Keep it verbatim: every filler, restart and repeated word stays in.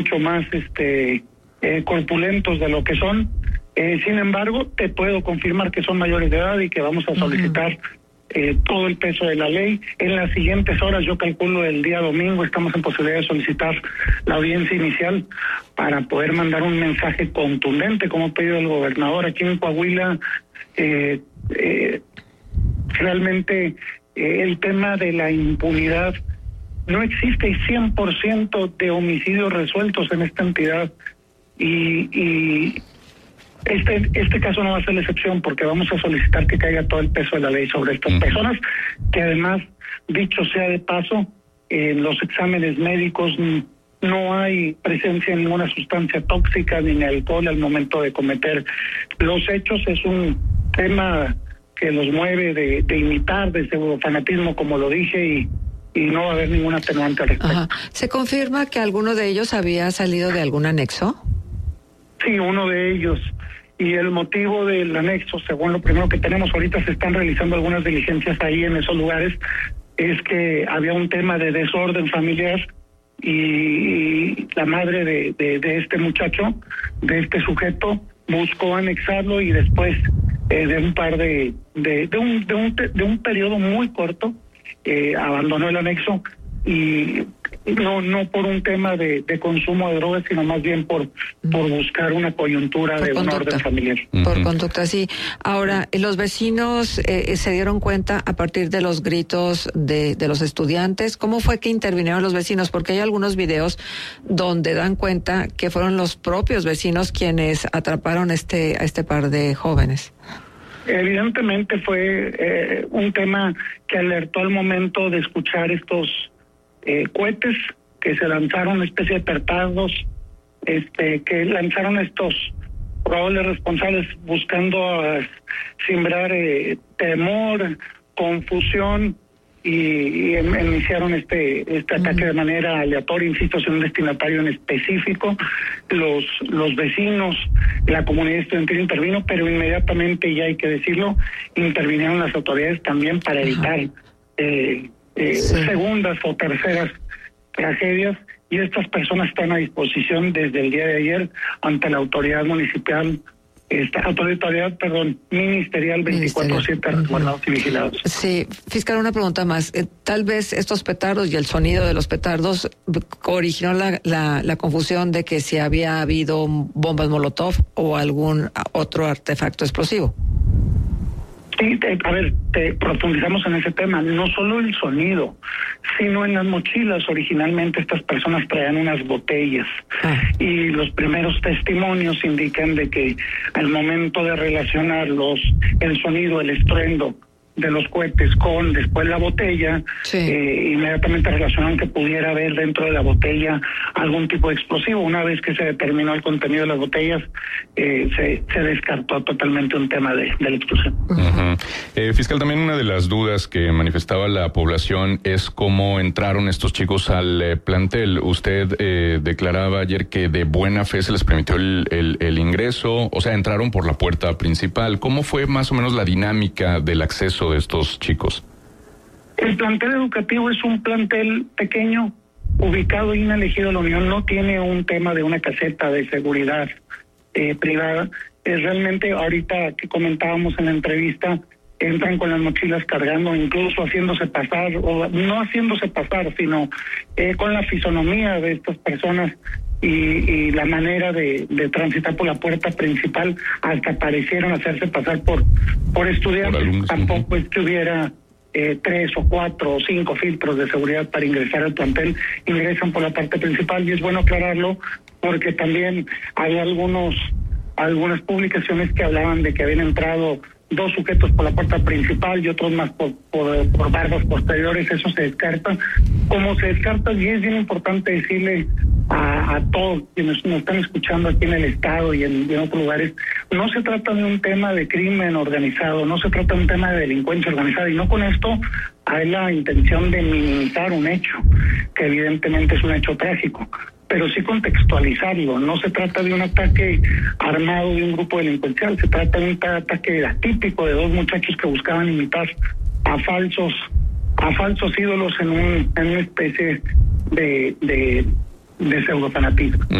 mucho más este eh, corpulentos de lo que son. Eh, sin embargo, te puedo confirmar que son mayores de edad y que vamos a solicitar uh-huh. eh, todo el peso de la ley. En las siguientes horas, yo calculo el día domingo, estamos en posibilidad de solicitar la audiencia inicial para poder mandar un mensaje contundente, como ha pedido el gobernador. Aquí en Coahuila, eh, eh, realmente eh, el tema de la impunidad no existe, cien por ciento de homicidios resueltos en esta entidad y, y este este caso no va a ser la excepción, porque vamos a solicitar que caiga todo el peso de la ley sobre estas uh-huh. personas, que además, dicho sea de paso, en los exámenes médicos no hay presencia de ninguna sustancia tóxica ni de alcohol al momento de cometer los hechos. Es un tema que los mueve de, de imitar, de pseudofanatismo, como lo dije, y y no va a haber ningún atenuante al respecto. Ajá. ¿Se confirma que alguno de ellos había salido de algún anexo? Sí, uno de ellos. Y el motivo del anexo, según lo primero que tenemos ahorita, se están realizando algunas diligencias ahí en esos lugares, es que había un tema de desorden familiar y la madre de, de, de este muchacho, de este sujeto, buscó anexarlo y después eh, de un par de, de, de, un, de, un, de un periodo muy corto, Eh, abandonó el anexo, y no no por un tema de, de consumo de drogas, sino más bien por por buscar una coyuntura por de conducta. Un orden familiar. Por uh-huh. conducta, sí. Ahora, los vecinos eh, se dieron cuenta a partir de los gritos de, de los estudiantes. ¿Cómo fue que intervinieron los vecinos? Porque hay algunos videos donde dan cuenta que fueron los propios vecinos quienes atraparon este a este par de jóvenes. Evidentemente fue eh, un tema que alertó al momento de escuchar estos eh, cohetes que se lanzaron, una especie de petardos, este, que lanzaron estos probables responsables buscando uh, sembrar eh, temor, confusión, y, y iniciaron este este ataque de manera aleatoria, insisto, sin un destinatario en específico. Los los vecinos, la comunidad estudiantil intervino, pero inmediatamente, y hay que decirlo, intervinieron las autoridades también para evitar eh, eh, sí. segundas o terceras tragedias, y estas personas están a disposición desde el día de ayer ante la autoridad municipal, esta autoridad, perdón, ministerial, veinticuatro siete resguardados y vigilados. Sí, fiscal, una pregunta más. Eh, tal vez estos petardos y el sonido de los petardos originó la, la, la confusión de que si había habido bombas Molotov o algún otro artefacto explosivo. Sí, te, a ver, te profundizamos en ese tema. No solo el sonido, sino en las mochilas. Originalmente estas personas traían unas botellas ah. y los primeros testimonios indican de que al momento de relacionarlos, el sonido, el estruendo de los cohetes con después la botella, sí. eh, inmediatamente relacionaron que pudiera haber dentro de la botella algún tipo de explosivo. Una vez que se determinó el contenido de las botellas, eh, se, se descartó totalmente un tema de, de la explosión. Uh-huh. Eh, fiscal, también una de las dudas que manifestaba la población es cómo entraron estos chicos al eh, plantel. Usted eh, declaraba ayer que de buena fe se les permitió el, el, el ingreso, o sea, entraron por la puerta principal. ¿Cómo fue más o menos la dinámica del acceso de estos chicos? El plantel educativo es un plantel pequeño, ubicado y elegido. La Unión no tiene un tema de una caseta de seguridad eh, privada. Es realmente, ahorita que comentábamos en la entrevista, entran con las mochilas cargando, incluso haciéndose pasar, o no haciéndose pasar, sino eh, con la fisonomía de estas personas y, y la manera de, de transitar por la puerta principal, hasta parecieron hacerse pasar por por estudiantes. Por alumnos, tampoco es que hubiera eh, tres o cuatro o cinco filtros de seguridad para ingresar al plantel. Ingresan por la parte principal, y es bueno aclararlo porque también hay algunos algunas publicaciones que hablaban de que habían entrado dos sujetos por la puerta principal y otros más por, por, por bardas posteriores. Eso se descarta. Como se descarta, y es bien importante decirle a, a todos quienes nos están escuchando aquí en el estado y en, en otros lugares, no se trata de un tema de crimen organizado, no se trata de un tema de delincuencia organizada, y no con esto hay la intención de minimizar un hecho, que evidentemente es un hecho trágico, pero sí contextualizarlo. No se trata de un ataque armado de un grupo delincuencial, se trata de un ataque atípico de dos muchachos que buscaban imitar a falsos a falsos ídolos en, un, en una especie de, de, de pseudofanatismo.